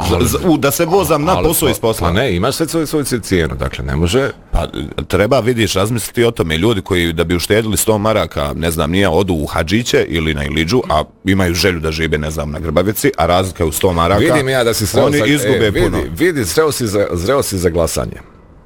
da se vozam na posao iz posla. Pa ne, imaš sve svoju cijenu, dakle ne može. Pa treba, vidiš, razmisliti o tome. Ljudi koji da bi uštedili 100 maraka, ne znam, nije, odu u Hadžiće ili na Ilidžu, a imaju želju da žive, ne znam, na Grbavici, a razlika je u 100 maraka. Vidim ja da si oni izgube puno. Vidi, zreo si za glasanje.